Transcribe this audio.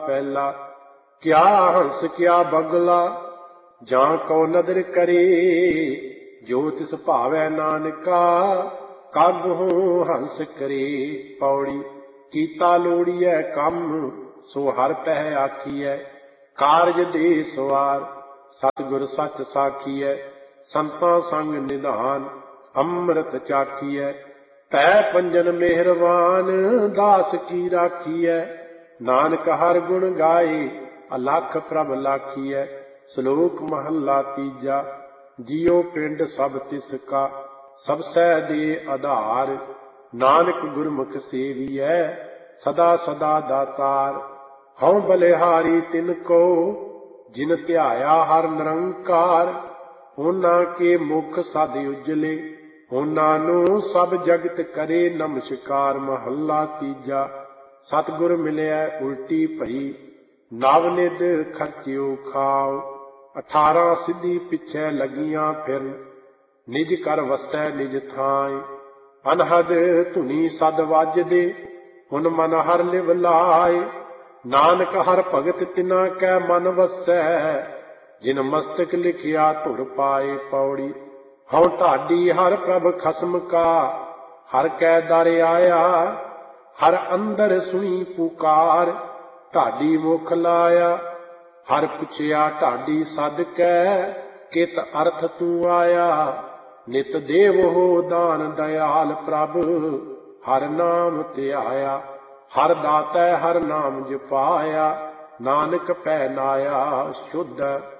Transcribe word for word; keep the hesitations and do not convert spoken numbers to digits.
पहला। क्या हंस क्या बगला जां को नदर करे, जो तिस भावै नानका कागू हंस करे। पौड़ी कीता लोड़िए कम सो हर पह आखिए, कारज दे सवार सतगुर सच साखिए। संतां संग निधान अमृत चाखिए, तै पंजन मेहरबान दास की राखिए। नानक हर गुण गाए अलख प्रभ लाखिए। श्लोक महला तीजा। जियो पिंड सब तिसका सब सै दे आधार, नानक गुरमुख सेविए सदा सदा दातार। हऊँ बलिहारी तिनको जिन ध्याया हर निरंकार, ਉਹਨਾਂ ਕੇ ਮੁਖ ਸਦ ਉਜਲੇ ਉਹਨਾਂ ਨੂੰ ਸਭ ਜਗਤ ਕਰੇ ਨਮਸਕਾਰ। ਮਹੱਲਾ ਤੀਜਾ। ਸਤਿਗੁਰ ਮਿਲਿਆ ਉਲਟੀ ਭਈ ਨਵ ਨਿਧ ਖਰਚਿਓ ਖਾਓ, ਅਠਾਰਾਂ ਸਿੱਧੀ ਪਿੱਛੇ ਲੱਗੀਆਂ ਫਿਰਨ ਨਿਜ ਕਰ ਵਸੈ ਨਿਜ ਥਾਂ। ਅਨਹਦ ਧੁਨੀ ਸਦ ਵੱਜਦੇ ਹੁਣ ਮਨ ਹਰ ਲਿਵ ਲਾਏ, ਨਾਨਕ ਹਰ ਭਗਤ ਤਿਨਾ ਕੈ ਮਨ ਵਸੈ, ਜਿਨ ਮਸਤਕ ਲਿਖਿਆ ਧੁਰ ਪਾਏ। ਪੌੜੀ ਹਉ ਢਾਡੀ ਹਰ ਪ੍ਰਭ ਖਸਮ ਕਾ ਹਰ ਕੈ ਦਰ ਆਇਆ, ਹਰ ਅੰਦਰ ਸੁਣੀ ਪੁਕਾਰ ਢਾਡੀ ਮੁਖ ਲਾਇਆ। ਹਰ ਪੁੱਛਿਆ ਢਾਡੀ ਸਦ ਕੈ ਕਿਤ ਅਰਥ ਤੂੰ ਆਇਆ, ਨਿਤ ਦੇਵ ਹੋ ਦਾਨ ਦਇਆਲ ਪ੍ਰਭ ਹਰ ਨਾਮ ਧਿਆਇਆ। ਹਰ ਦਾਤੈ ਹਰ ਨਾਮ ਜਪਾਇਆ, ਨਾਨਕ ਪੈ ਨਾਇਆ ਸ਼ੁੱਧ।